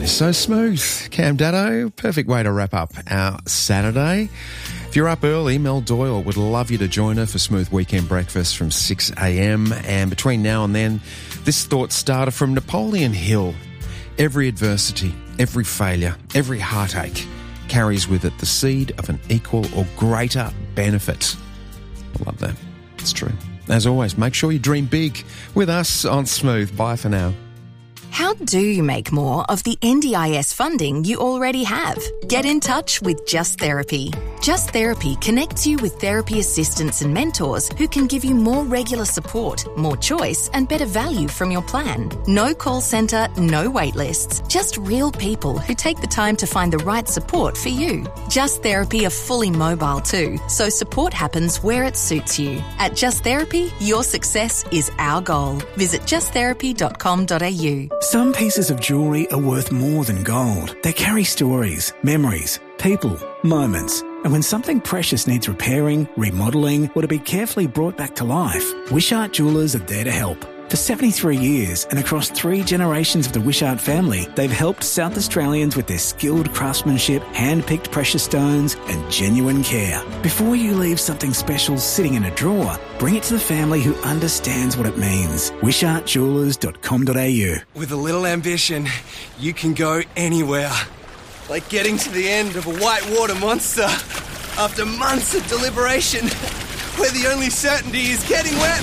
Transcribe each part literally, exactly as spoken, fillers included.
So smooth. Cam Daddo, perfect way to wrap up our Saturday. If you're up early, Mel Doyle would love you to join her for Smooth Weekend Breakfast from six a.m. And between now and then, this thought starter from Napoleon Hill. Every adversity, every failure, every heartache carries with it the seed of an equal or greater benefit. I love that. It's true. As always, make sure you dream big with us on Smooth. Bye for now. How do you make more of the N D I S funding you already have? Get in touch with Just Therapy. Just Therapy connects you with therapy assistants and mentors who can give you more regular support, more choice, and better value from your plan. No call centre, no wait lists, just real people who take the time to find the right support for you. Just Therapy are fully mobile too, so support happens where it suits you. At Just Therapy, your success is our goal. Visit just therapy dot com dot a u. Some pieces of jewellery are worth more than gold. They carry stories, memories, people, moments. And when something precious needs repairing, remodelling, or to be carefully brought back to life, Wishart Jewellers are there to help. For seventy-three years and across three generations of the Wishart family, they've helped South Australians with their skilled craftsmanship, hand-picked precious stones and genuine care. Before you leave something special sitting in a drawer, bring it to the family who understands what it means. wishart jewellers dot com dot a u. With a little ambition, you can go anywhere. Like getting to the end of a whitewater monster after months of deliberation, where the only certainty is getting wet.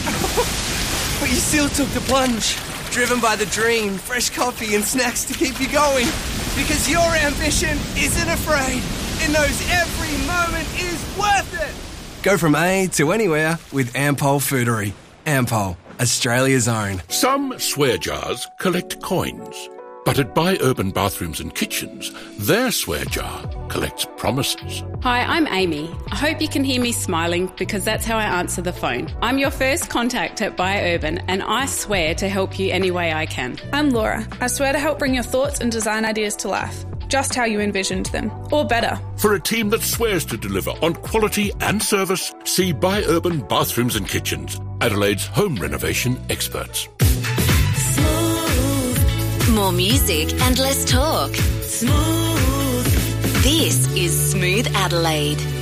But you still took the plunge, driven by the dream, fresh coffee and snacks to keep you going. Because your ambition isn't afraid. It knows every moment is worth it. Go from A to anywhere with Ampol Foodery. Ampol, Australia's own. Some swear jars collect coins. But at Buy Urban Bathrooms and Kitchens, their swear jar collects promises. Hi, I'm Amy. I hope you can hear me smiling because that's how I answer the phone. I'm your first contact at Buy Urban and I swear to help you any way I can. I'm Laura. I swear to help bring your thoughts and design ideas to life, just how you envisioned them, or better. For a team that swears to deliver on quality and service, see Buy Urban Bathrooms and Kitchens, Adelaide's home renovation experts. More music and less talk. Smooth. This is Smooth Adelaide.